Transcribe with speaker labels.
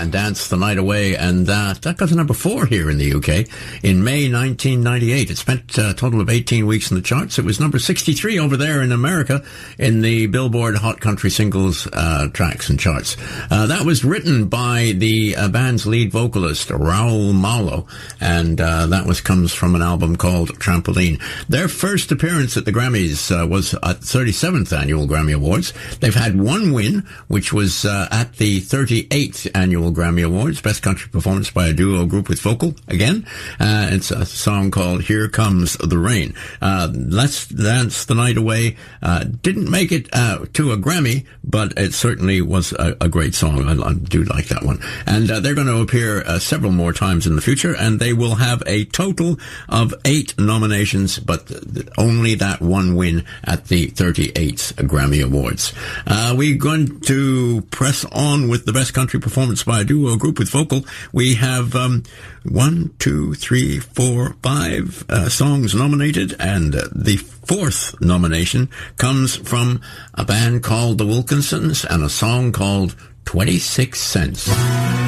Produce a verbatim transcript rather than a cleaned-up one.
Speaker 1: and Dance the Night Away, and uh, that got to number four here in the U K in May nineteen ninety-eight. It spent a total of eighteen weeks in the charts. It was number sixty-three over there in America in the Billboard Hot Country Singles uh, tracks and charts. Uh, that was written by the uh, band's lead vocalist, Raul Malo, and uh, that was comes from an album called Trampoline. Their first appearance at the Grammys uh, was at the thirty-seventh Annual Grammy Awards. They've had one win, which was uh, at the thirty-eighth Annual Grammy Awards, Best Country Performance by a Duo Group with Vocal, again. Uh, it's a song called Here Comes the Rain. Uh, Let's Dance the Night Away uh, didn't make it uh, to a Grammy, but it certainly was a, a great song. I, I do like that one. And uh, they're going to appear uh, several more times in the future, and they will have a total of eight nominations, but th- only that one win at the thirty-eighth Grammy Awards. Uh, we're going to press on with the Best Country Performance by a Duo Group with Vocal. We have um, one, two, three, four, five uh, songs nominated, and uh, the fourth nomination comes from a band called the Wilkinsons and a song called twenty-six cents.